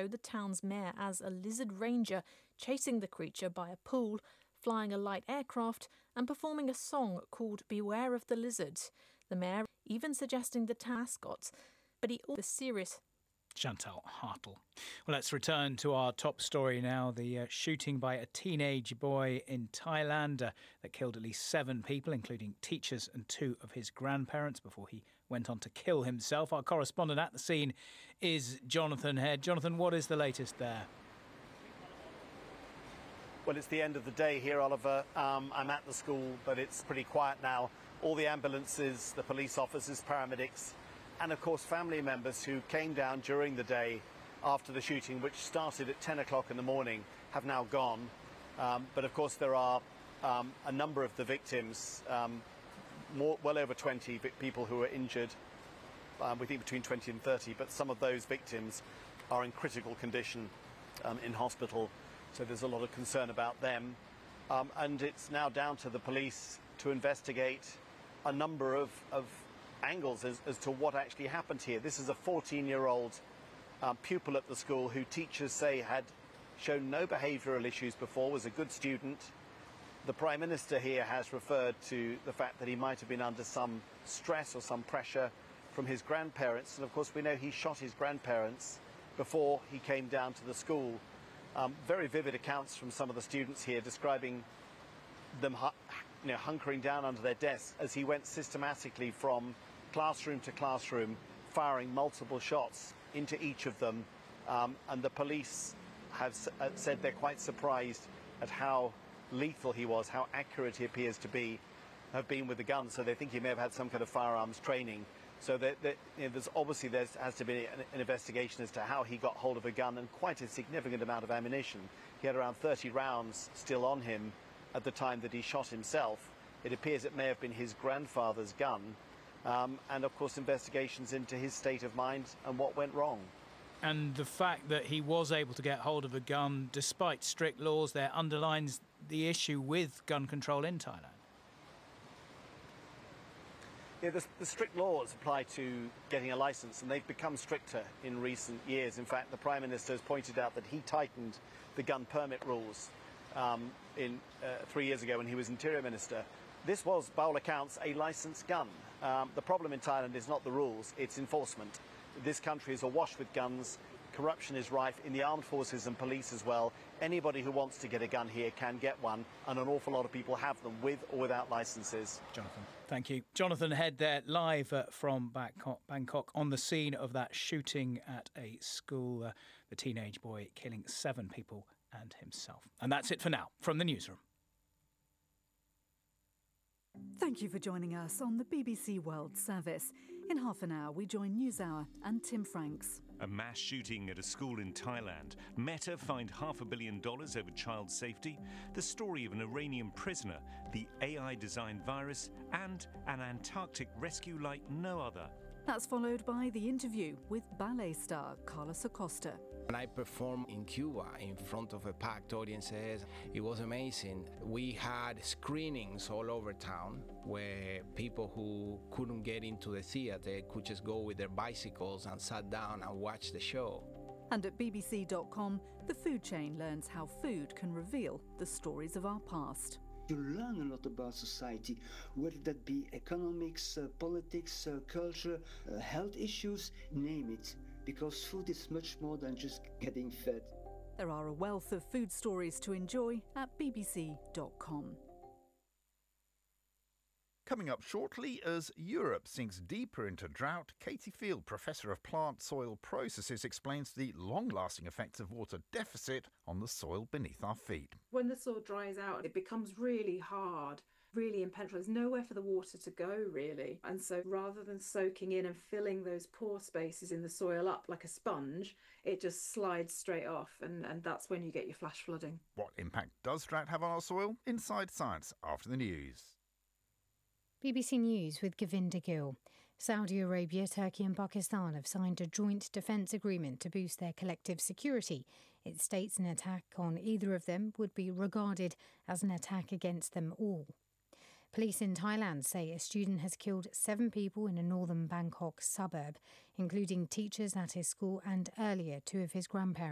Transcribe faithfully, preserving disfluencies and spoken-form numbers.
show the town's mayor as a lizard ranger chasing the creature by a pool, flying a light aircraft and performing a song called Beware of the Lizard. The mayor even suggesting the mascot, but he also serious. Chantal Hartle. Well, let's return to our top story now. The uh, shooting by a teenage boy in Thailand uh, that killed at least seven people, including teachers and two of his grandparents, before he went on to kill himself. Our correspondent at the scene is Jonathan Head. Jonathan, what is the latest there? Well, it's the end of the day here, Oliver. Um, I'm at the school, but it's pretty quiet now. All the ambulances, the police officers, paramedics, and of course family members who came down during the day after the shooting, which started at ten o'clock in the morning, have now gone. Um, but of course there are um, a number of the victims, um, more, well over twenty people who were injured, um, we think between twenty and thirty, but some of those victims are in critical condition um, in hospital, so there's a lot of concern about them. Um, and it's now down to the police to investigate a number of, of angles as, as to what actually happened here. This is a fourteen-year-old uh, pupil at the school who teachers say had shown no behavioural issues before, was a good student. The Prime Minister here has referred to the fact that he might have been under some stress or some pressure from his grandparents, and of course we know he shot his grandparents before he came down to the school. Um, very vivid accounts from some of the students here describing them you know, hunkering down under their desks as he went systematically from classroom to classroom, firing multiple shots into each of them. Um, and the police have uh, said they're quite surprised at how lethal he was, how accurate he appears to be, have been with the gun. So they think he may have had some kind of firearms training. So that, that, you know, there's obviously there has to be an, an investigation as to how he got hold of a gun and quite a significant amount of ammunition. He had around thirty rounds still on him at the time that he shot himself. It appears it may have been his grandfather's gun. Um, and of course investigations into his state of mind and what went wrong. And the fact that he was able to get hold of a gun despite strict laws there underlines the issue with gun control in Thailand. Yeah, the, the strict laws apply to getting a licence, and they've become stricter in recent years. In fact, the Prime Minister has pointed out that he tightened the gun permit rules um, in uh, three years ago when he was Interior Minister. This was, by all accounts, a licensed gun. Um, the problem in Thailand is not the rules, it's enforcement. This country is awash with guns. Corruption is rife in the armed forces and police as well. Anybody who wants to get a gun here can get one, and an awful lot of people have them with or without licences. Jonathan, thank you. Jonathan Head there, live uh, from Bangkok, on the scene of that shooting at a school. Uh, the teenage boy killing seven people and himself. And that's it for now from the newsroom. Thank you for joining us on the B B C World Service. In half an hour, we join NewsHour and Tim Franks. A mass shooting at a school in Thailand. Meta fined half a billion dollars over child safety. The story of an Iranian prisoner, the A I-designed virus, and an Antarctic rescue like no other. That's followed by the interview with ballet star Carlos Acosta. When I performed in Cuba in front of a packed audiences, it was amazing. We had screenings all over town where people who couldn't get into the theater could just go with their bicycles and sat down and watch the show. And at B B C dot com, The Food Chain learns how food can reveal the stories of our past. You learn a lot about society, whether that be economics, uh, politics, uh, culture, uh, health issues, name it, because food is much more than just getting fed. There are a wealth of food stories to enjoy at B B C dot com. Coming up shortly, as Europe sinks deeper into drought, Katie Field, Professor of Plant Soil Processes, explains the long-lasting effects of water deficit on the soil beneath our feet. When the soil dries out, it becomes really hard, really impenetrable. There's nowhere for the water to go, really. And so rather than soaking in and filling those pore spaces in the soil up like a sponge, it just slides straight off, and, and that's when you get your flash flooding. What impact does drought have on our soil? Inside Science after the news. B B C News with Govinda Gill. Saudi Arabia, Turkey and Pakistan have signed a joint defence agreement to boost their collective security. It states an attack on either of them would be regarded as an attack against them all. Police in Thailand say a student has killed seven people in a northern Bangkok suburb, including teachers at his school and earlier two of his grandparents.